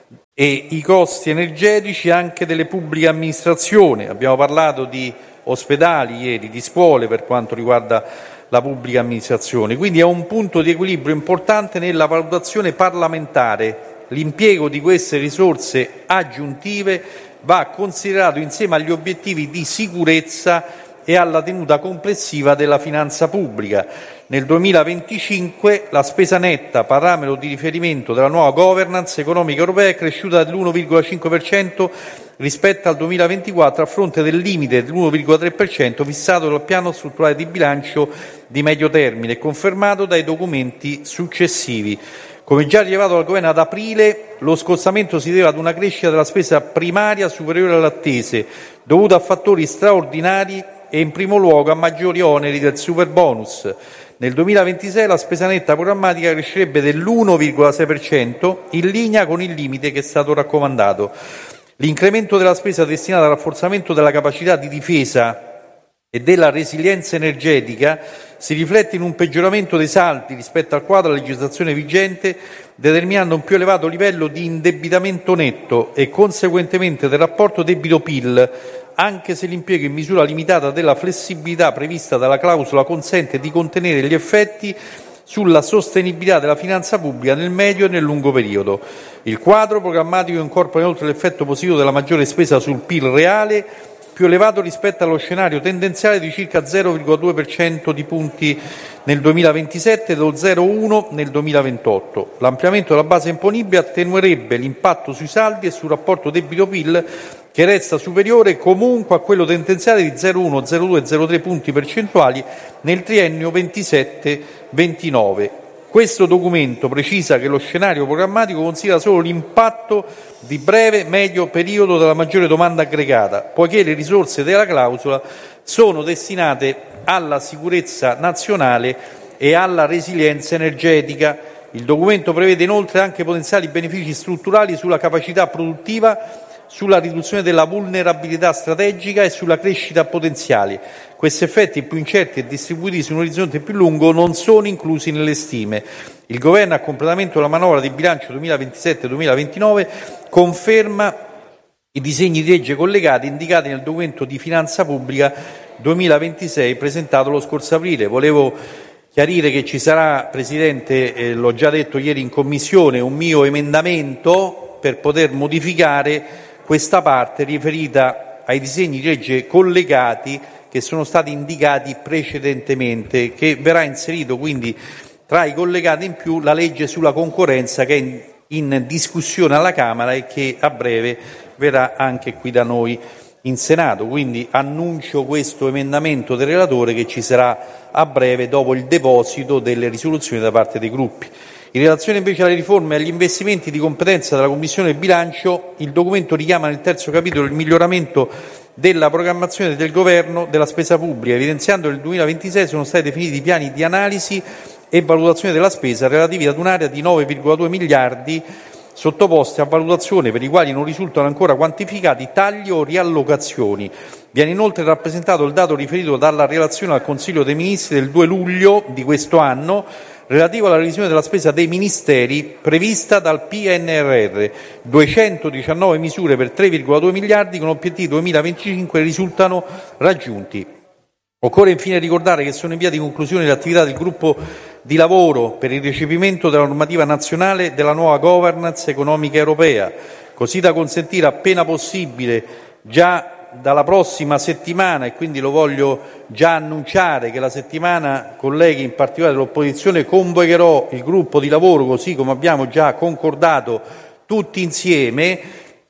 e i costi energetici anche delle pubbliche amministrazioni. Abbiamo parlato di ospedali ieri, di scuole per quanto riguarda la pubblica amministrazione, quindi è un punto di equilibrio importante nella valutazione parlamentare. L'impiego di queste risorse aggiuntive va considerato insieme agli obiettivi di sicurezza e alla tenuta complessiva della finanza pubblica. Nel duemilaventicinque la spesa netta, parametro di riferimento della nuova governance economica europea, è cresciuta dell'uno virgola cinque per cento rispetto al duemilaventiquattro, a fronte del limite dell'uno virgola tre per cento fissato dal piano strutturale di bilancio di medio termine e confermato dai documenti successivi. Come già rilevato dal Governo ad aprile, lo scostamento si deve ad una crescita della spesa primaria superiore alle attese, dovuta a fattori straordinari e in primo luogo a maggiori oneri del superbonus. Nel duemilaventisei la spesa netta programmatica crescerebbe dell'uno virgola sei per cento, in linea con il limite che è stato raccomandato. L'incremento della spesa destinata al rafforzamento della capacità di difesa e della resilienza energetica si riflette in un peggioramento dei saldi rispetto al quadro della legislazione vigente, determinando un più elevato livello di indebitamento netto e conseguentemente del rapporto debito-P I L, anche se l'impiego in misura limitata della flessibilità prevista dalla clausola consente di contenere gli effetti sulla sostenibilità della finanza pubblica nel medio e nel lungo periodo. Il quadro programmatico incorpora inoltre l'effetto positivo della maggiore spesa sul P I L reale, più elevato rispetto allo scenario tendenziale di circa zero virgola due per cento di punti nel duemilaventisette e dello zero virgola uno nel duemilaventotto. L'ampliamento della base imponibile attenuerebbe l'impatto sui saldi e sul rapporto debito-P I L, che resta superiore comunque a quello tendenziale di zero virgola uno, zero virgola due e zero virgola tre punti percentuali nel triennio ventisette ventinove. Questo documento precisa che lo scenario programmatico considera solo l'impatto di breve medio periodo della maggiore domanda aggregata, poiché le risorse della clausola sono destinate alla sicurezza nazionale e alla resilienza energetica. Il documento prevede inoltre anche potenziali benefici strutturali sulla capacità produttiva, sulla riduzione della vulnerabilità strategica e sulla crescita potenziale. Questi effetti, più incerti e distribuiti su un orizzonte più lungo, non sono inclusi nelle stime. Il Governo, a completamento della manovra di bilancio duemilaventisette duemilaventinove, conferma i disegni di legge collegati indicati nel documento di finanza pubblica duemilaventisei presentato lo scorso aprile. Volevo chiarire che ci sarà, Presidente, eh, l'ho già detto ieri in Commissione, un mio emendamento per poter modificare questa parte riferita ai disegni di legge collegati che sono stati indicati precedentemente, che verrà inserito quindi tra i collegati in più la legge sulla concorrenza, che è in, in discussione alla Camera e che a breve verrà anche qui da noi in Senato. Quindi annuncio questo emendamento del relatore, che ci sarà a breve dopo il deposito delle risoluzioni da parte dei gruppi. In relazione invece alle riforme e agli investimenti di competenza della Commissione bilancio, il documento richiama nel terzo capitolo il miglioramento della programmazione del Governo della spesa pubblica, evidenziando che nel duemilaventisei sono stati definiti piani di analisi e valutazione della spesa relativi ad un'area di nove virgola due miliardi sottoposti a valutazione, per i quali non risultano ancora quantificati tagli o riallocazioni. Viene inoltre rappresentato il dato riferito dalla relazione al Consiglio dei Ministri del due luglio di questo anno, relativo alla revisione della spesa dei ministeri prevista dal P N R R. duecentodiciannove misure per tre virgola due miliardi con obiettivi duemilaventicinque risultano raggiunti. Occorre infine ricordare che sono in via di conclusione le attività del gruppo di lavoro per il recepimento della normativa nazionale della nuova governance economica europea, così da consentire appena possibile, già dalla prossima settimana, e quindi lo voglio già annunciare, che la settimana, colleghi, in particolare dell'opposizione, convocherò il gruppo di lavoro, così come abbiamo già concordato tutti insieme,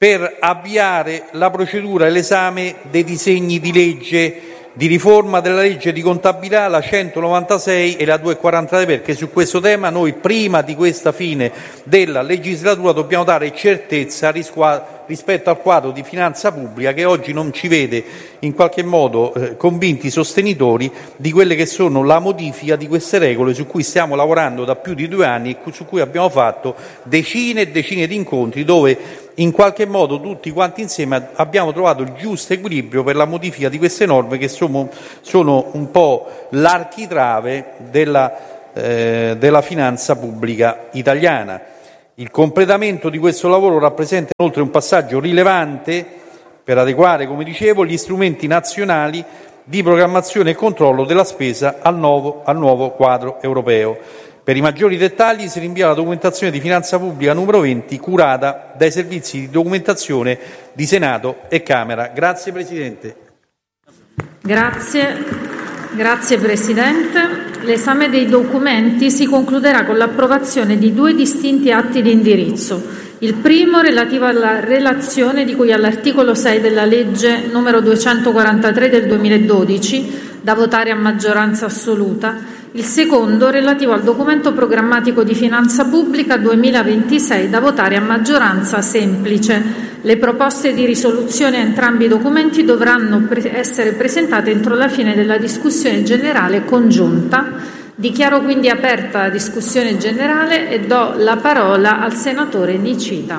per avviare la procedura e l'esame dei disegni di legge di riforma della legge di contabilità, la centonovantasei e la duecentoquarantatré, perché su questo tema noi prima di questa fine della legislatura dobbiamo dare certezza rispetto al quadro di finanza pubblica che oggi non ci vede in qualche modo eh, convinti sostenitori di quelle che sono la modifica di queste regole su cui stiamo lavorando da più di due anni e su cui abbiamo fatto decine e decine di incontri dove in qualche modo tutti quanti insieme abbiamo trovato il giusto equilibrio per la modifica di queste norme che sono, sono un po' l'architrave della, eh, della finanza pubblica italiana. Il completamento di questo lavoro rappresenta inoltre un passaggio rilevante per adeguare, come dicevo, gli strumenti nazionali di programmazione e controllo della spesa al nuovo, al nuovo quadro europeo. Per i maggiori dettagli si rinvia alla documentazione di finanza pubblica numero venti, curata dai servizi di documentazione di Senato e Camera. Grazie Presidente. Grazie, grazie Presidente. L'esame dei documenti si concluderà con l'approvazione di due distinti atti di indirizzo. Il primo relativo alla relazione di cui all'articolo sei della legge numero duecentoquarantatré del duemiladodici, da votare a maggioranza assoluta. Il secondo relativo al documento programmatico di finanza pubblica duemilaventisei, da votare a maggioranza semplice. Le proposte di risoluzione a entrambi i documenti dovranno pre- essere presentate entro la fine della discussione generale congiunta. Dichiaro quindi aperta la discussione generale e do la parola al senatore Nicita.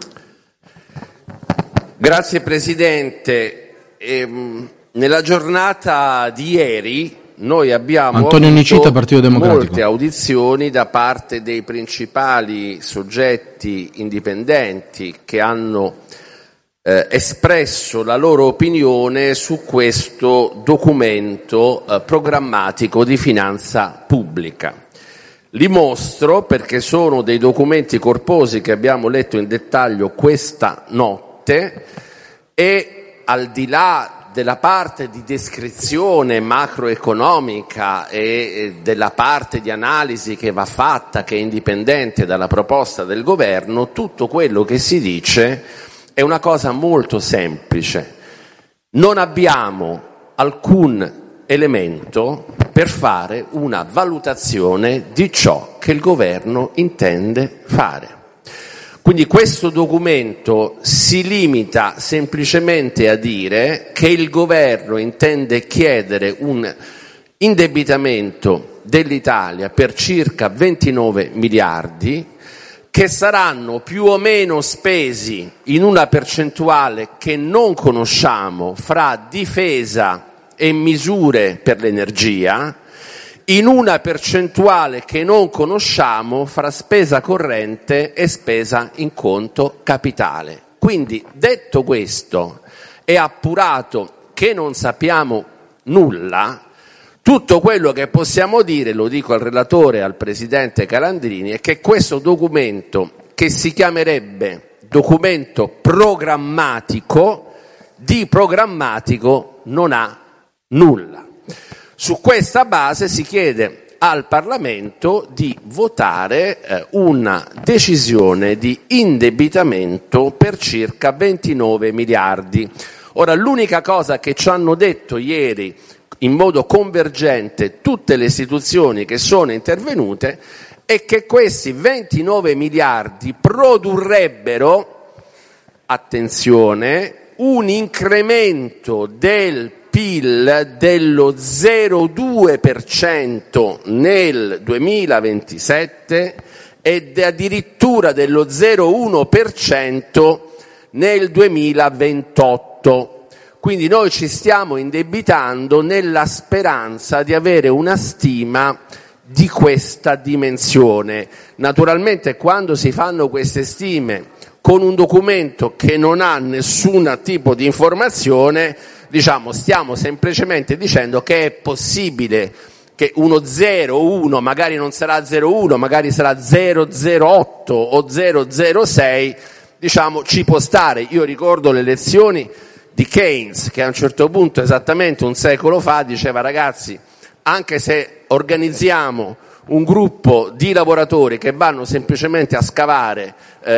Grazie Presidente. Ehm, nella giornata di ieri noi abbiamo Antonio Nicita, Partito Democratico. Molte audizioni da parte dei principali soggetti indipendenti che hanno eh, espresso la loro opinione su questo documento eh, programmatico di finanza pubblica. Li mostro perché sono dei documenti corposi che abbiamo letto in dettaglio questa notte e al di là della parte di descrizione macroeconomica e della parte di analisi che va fatta, che è indipendente dalla proposta del governo, tutto quello che si dice è una cosa molto semplice. Non abbiamo alcun elemento per fare una valutazione di ciò che il governo intende fare. Quindi questo documento si limita semplicemente a dire che il governo intende chiedere un indebitamento dell'Italia per circa ventinove miliardi, che saranno più o meno spesi in una percentuale che non conosciamo fra difesa e misure per l'energia, in una percentuale che non conosciamo fra spesa corrente e spesa in conto capitale. Quindi, detto questo e appurato che non sappiamo nulla, tutto quello che possiamo dire, lo dico al relatore e al Presidente Calandrini, è che questo documento, che si chiamerebbe documento programmatico, di programmatico non ha nulla. Su questa base si chiede al Parlamento di votare eh, una decisione di indebitamento per circa ventinove miliardi. Ora, l'unica cosa che ci hanno detto ieri in modo convergente tutte le istituzioni che sono intervenute è che questi ventinove miliardi produrrebbero, attenzione, un incremento del P I L dello zero virgola due per cento nel duemilaventisette ed addirittura dello zero virgola uno per cento nel duemilaventotto. Quindi noi ci stiamo indebitando nella speranza di avere una stima di questa dimensione. Naturalmente quando si fanno queste stime con un documento che non ha nessun tipo di informazione, diciamo, stiamo semplicemente dicendo che è possibile che uno zero virgola uno, magari non sarà zero virgola uno, magari sarà zero virgola zero otto o zero virgola zero sei, diciamo, ci può stare. Io ricordo le lezioni di Keynes, che a un certo punto, esattamente un secolo fa, diceva: ragazzi, anche se organizziamo un gruppo di lavoratori che vanno semplicemente a scavare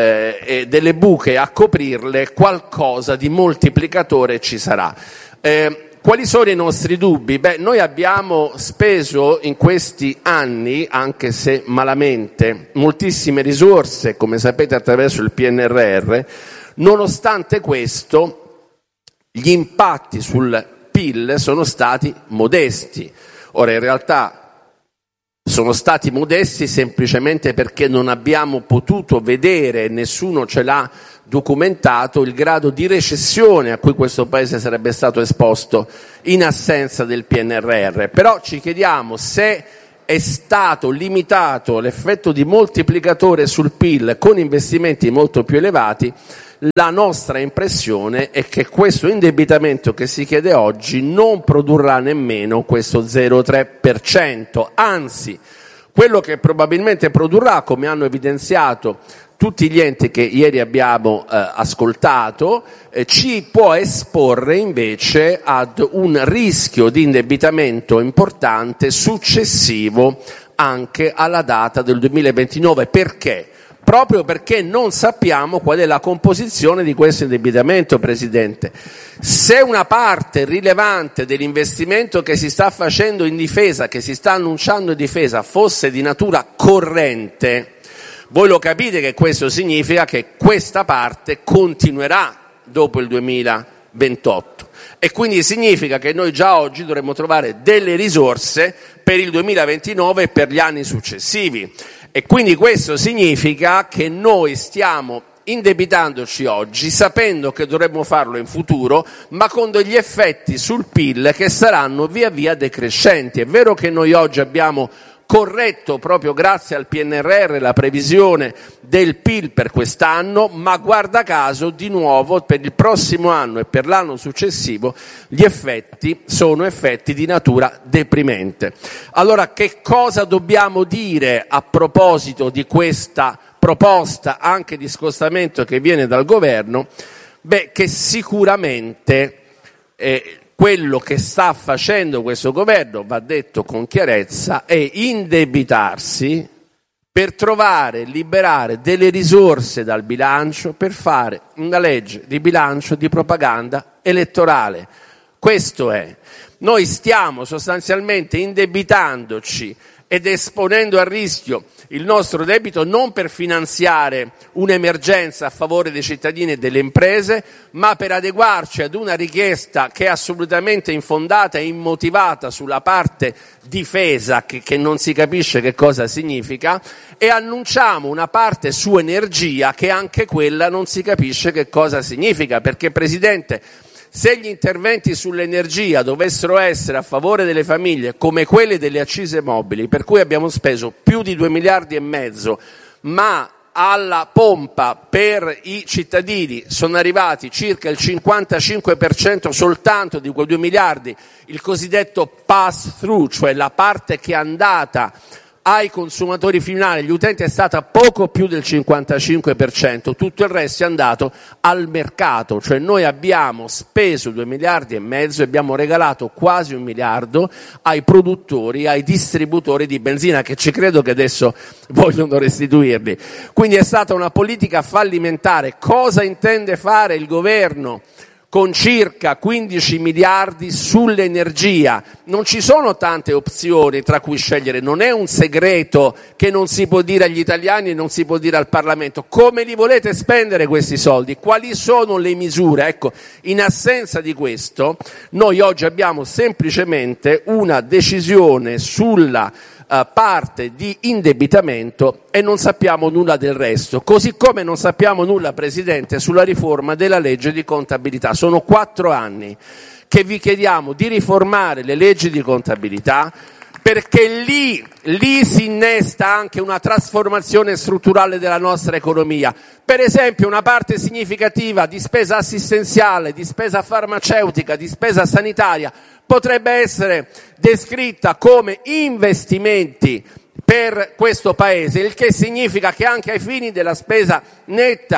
eh, delle buche, a coprirle, qualcosa di moltiplicatore ci sarà. Eh, Quali sono i nostri dubbi? Beh, noi abbiamo speso in questi anni, anche se malamente, moltissime risorse, come sapete, attraverso il P N R R. Nonostante questo, gli impatti sul P I L sono stati modesti. Ora, in realtà sono stati modesti semplicemente perché non abbiamo potuto vedere, nessuno ce l'ha documentato, il grado di recessione a cui questo Paese sarebbe stato esposto in assenza del P N R R. Però ci chiediamo se è stato limitato l'effetto di moltiplicatore sul P I L con investimenti molto più elevati. La nostra impressione è che questo indebitamento che si chiede oggi non produrrà nemmeno questo zero virgola tre per cento, anzi quello che probabilmente produrrà, come hanno evidenziato tutti gli enti che ieri abbiamo eh, ascoltato, eh, ci può esporre invece ad un rischio di indebitamento importante successivo anche alla data del duemilaventinove. Perché? Proprio perché non sappiamo qual è la composizione di questo indebitamento, Presidente. Se una parte rilevante dell'investimento che si sta facendo in difesa, che si sta annunciando in difesa, fosse di natura corrente, voi lo capite che questo significa che questa parte continuerà dopo il duemilaventotto e quindi significa che noi già oggi dovremmo trovare delle risorse per il duemilaventinove e per gli anni successivi. E quindi questo significa che noi stiamo indebitandoci oggi, sapendo che dovremmo farlo in futuro, ma con degli effetti sul P I L che saranno via via decrescenti. È vero che noi oggi abbiamo corretto, proprio grazie al P N R R, la previsione del P I L per quest'anno, ma guarda caso di nuovo per il prossimo anno e per l'anno successivo gli effetti sono effetti di natura deprimente. Allora, che cosa dobbiamo dire a proposito di questa proposta anche di scostamento che viene dal governo? Beh, che sicuramente eh, quello che sta facendo questo governo, va detto con chiarezza, è indebitarsi per trovare, liberare delle risorse dal bilancio per fare una legge di bilancio di propaganda elettorale. Questo è. Noi stiamo sostanzialmente indebitandoci ed esponendo a rischio il nostro debito non per finanziare un'emergenza a favore dei cittadini e delle imprese, ma per adeguarci ad una richiesta che è assolutamente infondata e immotivata sulla parte difesa, che, che non si capisce che cosa significa, e annunciamo una parte su energia che anche quella non si capisce che cosa significa, perché, Presidente, se gli interventi sull'energia dovessero essere a favore delle famiglie come quelli delle accise mobili, per cui abbiamo speso più di due miliardi e mezzo, ma alla pompa per i cittadini sono arrivati circa il cinquantacinque per cento soltanto di quei due miliardi, il cosiddetto pass through, cioè la parte che è andata ai consumatori finali, gli utenti, è stata poco più del cinquantacinque per cento, tutto il resto è andato al mercato, cioè noi abbiamo speso due miliardi e mezzo e abbiamo regalato quasi un miliardo ai produttori, ai distributori di benzina, che ci credo che adesso vogliono restituirli. Quindi è stata una politica fallimentare. Cosa intende fare il governo con circa quindici miliardi sull'energia? Non ci sono tante opzioni tra cui scegliere, non è un segreto che non si può dire agli italiani e non si può dire al Parlamento. Come li volete spendere questi soldi? Quali sono le misure? Ecco, in assenza di questo, noi oggi abbiamo semplicemente una decisione sulla uh, parte di indebitamento e non sappiamo nulla del resto, così come non sappiamo nulla, Presidente, sulla riforma della legge di contabilità. Sono quattro anni che vi chiediamo di riformare le leggi di contabilità, perché lì, lì si innesta anche una trasformazione strutturale della nostra economia. Per esempio, una parte significativa di spesa assistenziale, di spesa farmaceutica, di spesa sanitaria potrebbe essere descritta come investimenti per questo Paese, il che significa che anche ai fini della spesa netta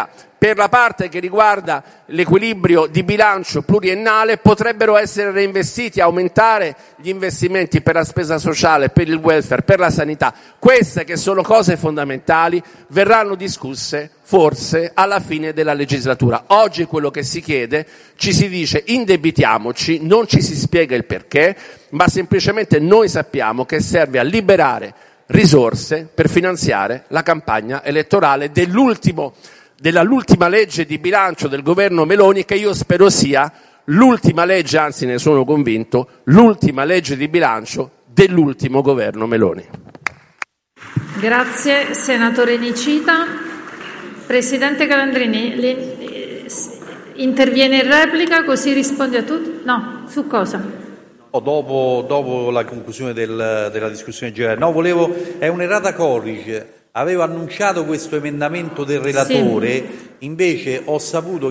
per la parte che riguarda l'equilibrio di bilancio pluriennale potrebbero essere reinvestiti, aumentare gli investimenti per la spesa sociale, per il welfare, per la sanità. Queste, che sono cose fondamentali, verranno discusse forse alla fine della legislatura. Oggi quello che si chiede, ci si dice indebitiamoci, non ci si spiega il perché, ma semplicemente noi sappiamo che serve a liberare risorse per finanziare la campagna elettorale dell'ultimo, dell'ultima legge di bilancio del governo Meloni, che io spero sia l'ultima legge, anzi ne sono convinto, l'ultima legge di bilancio dell'ultimo governo Meloni. Grazie, senatore Nicita. Presidente Calandrini, le, interviene in replica così risponde a tutti? No, su cosa? Dopo, dopo la conclusione del, della discussione generale. No, volevo, è un'errata codice. Avevo annunciato questo emendamento del relatore, sì. Invece ho saputo